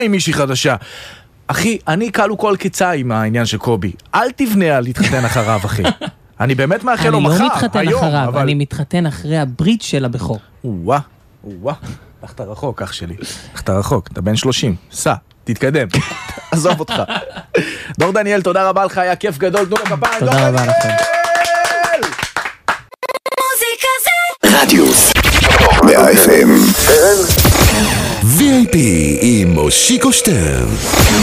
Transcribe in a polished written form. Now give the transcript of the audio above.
עם מישהי חדשה. אחי, אני קלו כל קיצה עם העניין של קובי. אל תבנה על להתחתן אחריו, אחי. אני באמת מאחל לו מחר, אני לא מתחתן היום, אחריו, אבל... אני מתחתן אחרי הברית של הבכור. וואה, וואה. איך אתה רחוק, אח שלי. איך אתה רחוק, אתה בן 30. סע, תתקדם. עזוב אותך. דור דניאל, תודה רבה לך, היה כיף גדול. תנו לכפיים. תודה רבה לכם. רדיוס 100 FM VIP עם מושיקו שטרן.